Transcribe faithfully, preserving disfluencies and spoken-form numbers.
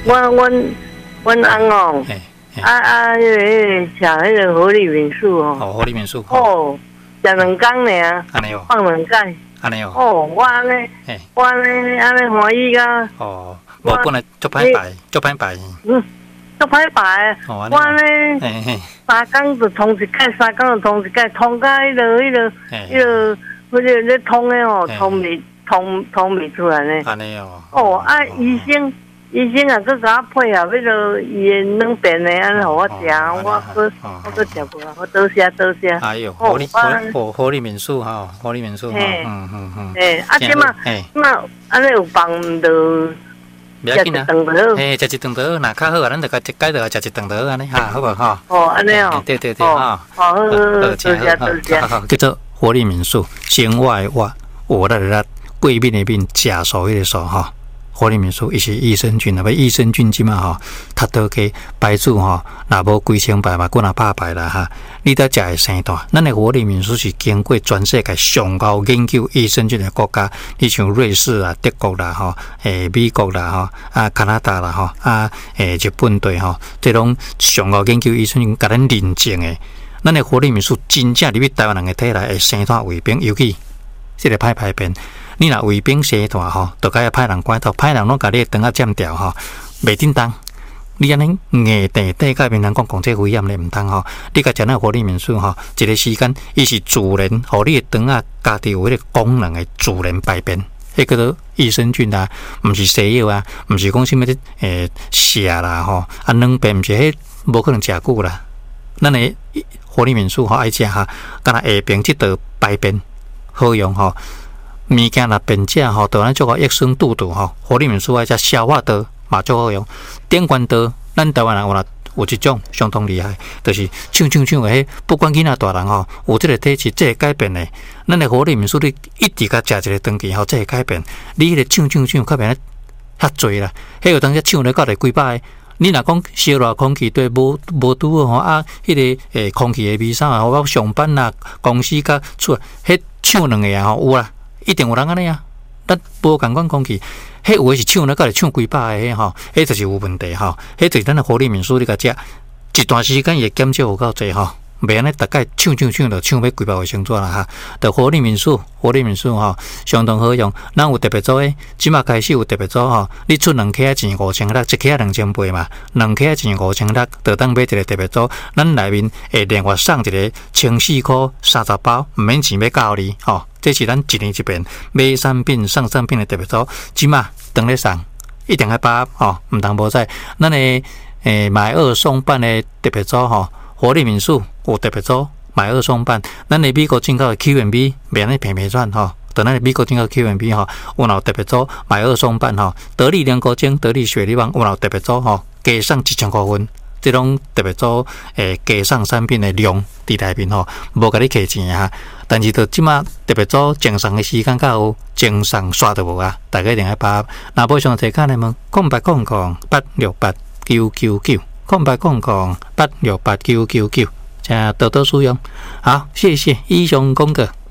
我我我翁哦，啊啊，迄个像迄个活力民宿哦， 哦，活力民宿哦，食两工尔， 安尼哦， 放两届， 安尼哦， 哦，我安尼，我安尼安尼欢喜噶， 哦，无本来足歹排，足歹排， 嗯，足歹排，我安尼，三工就通一届，三工就通一届，通到迄个迄个迄个，迄个咧通的哦，通未通通未出来呢， 安尼哦， 哦，啊，医生。医生啊，佮甲我配合迄个伊的两边的，安尼互我食，我佮我佮食过，我多谢多谢。 哎呦，活力活活力民宿哈，活力民宿哈，嗯嗯嗯。 诶，啊，即嘛，即嘛，安尼有房就不要紧啊，嘿，食一顿就好，那较好啊，咱就甲一改就食一顿就好安尼哈，好无哈？ 哦，安尼哦。 对对对，哈。 好，好，好，多谢多谢。 叫做活力民宿，先外外，我的啦，贵宾的宾，假手迄个手哈。活力民宿伊是益生菌啊，益生菌即嘛吼，它都给牌子吼，若无几千牌嘛，过若百牌啦哈。你得食会生大。咱的活力民宿是经过全世界上高研究益生菌的国家，你像瑞士啊、德国啦吼，诶美国啦吼，啊加拿大啦吼，啊诶日本队吼，这种上高研究益生菌，甲咱认证的。咱的活力民宿真正入去台湾人的体内会生大胃病，尤其这个歹排便。你若胃病生大吼，就该歹人管头，歹人拢甲你肠仔占掉吼，袂叮当。你安尼硬地地甲别人讲讲这危险咧，毋通吼。你甲食那活力民宿吼，一个时间伊是自然，互你的肠仔家己有迄个功能的自然排便。迄叫做益生菌啊，毋是西药啊，毋是讲什么诶瀉啦吼，啊软便毋是迄无可能食久啦。咱的活力民宿吼爱食哈，敢若下边即道排便好用吼。物件若便食吼，就咱做个益生肚肚吼，活力民宿爱食消化道嘛足好用。电管道，咱台湾人有啦有一种相当厉害，就是唱唱唱的迄，不管囡仔大人吼，有这个体质，这个改变的。咱的活力民宿你一直甲食一个长期吼，这个改变。你迄个唱唱唱，较变较侪啦，迄有当时唱咧到来几百个。你若讲烧热空气对无无拄好吼啊，迄、那个诶空气的味啥啊，我上班啦，公司甲厝，迄唱两个啊吼有啦。一定有人安尼啊，咱无共款空气，迄有诶是唱咧，甲来唱几百个吼，迄就是有问题吼。迄就是咱诶活力民宿你甲食一段时间，伊会减少有够济吼，袂安尼大概唱唱唱就唱要几百个星座啦哈。的活力民宿，活力民宿吼，相当好用。咱有特别组诶，即马开始有特别组吼，你出两克钱五千六，一克两千八嘛，两克钱五千六，就当买一个特别组，咱内面会另外送一个清洗裤三十包，毋免钱要教你吼。这是咱一年一遍买产品送产品的特别组，即马当咧送，一定要把吼，毋通无在。咱的诶买二送半的特别组吼，活力民宿有特别组买二送半。咱的美国进口的 Q and B 免咧平平转吼，等咱的美国进口 Q and B 吼，有闹特别组买二送半吼，得力莲果精、得力雪梨王有闹特别组吼，加送一千块分。这种特别组诶加送产品的量伫内面吼，无甲你客钱哈。但是到即马特别组正送的时间较有，正送刷都无啊，大家一定要把握。若无想提卡的问，空八空空八六八九九九，空八空空八六八九九九，请多多使用。好，谢谢以上讲过。